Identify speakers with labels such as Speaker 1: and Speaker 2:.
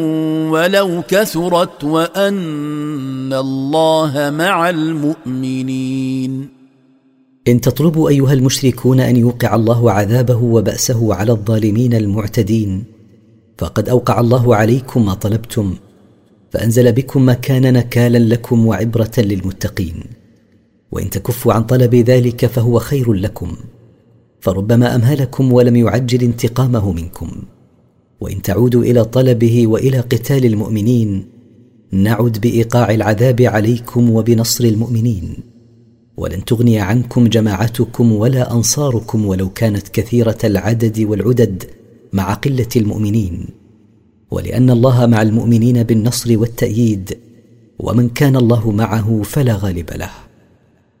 Speaker 1: ولو كثرت وأن الله مع المؤمنين.
Speaker 2: إن تطلبوا أيها المشركون أن يوقع الله عذابه وبأسه على الظالمين المعتدين فقد أوقع الله عليكم ما طلبتم، فأنزل بكم ما كان نكالا لكم وعبرة للمتقين. وإن تكفوا عن طلب ذلك فهو خير لكم، فربما أمهلكم ولم يعجل انتقامه منكم. وإن تعودوا إلى طلبه وإلى قتال المؤمنين نعد بإيقاع العذاب عليكم وبنصر المؤمنين، ولن تغني عنكم جماعتكم ولا أنصاركم ولو كانت كثيرة العدد والعدد مع قلة المؤمنين، ولأن الله مع المؤمنين بالنصر والتأييد، ومن كان الله معه فلا غالب له.